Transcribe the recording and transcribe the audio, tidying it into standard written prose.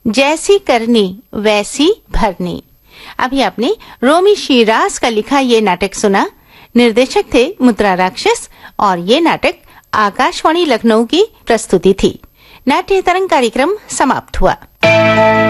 जैसी करनी वैसी भरनी। अभी आपने रोमी शिराज का लिखा ये नाटक सुना। निर्देशक थे मुद्रा राक्षस और ये नाटक आकाशवाणी लखनऊ की प्रस्तुति थी। नाट्य तरंग कार्यक्रम समाप्त हुआ।